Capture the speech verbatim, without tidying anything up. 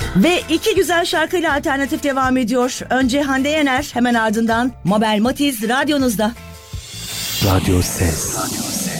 Ve iki güzel şarkıyla alternatif devam ediyor. Önce Hande Yener, hemen ardından Mabel Matiz radyonuzda. Radyo Ses. Radyo Ses.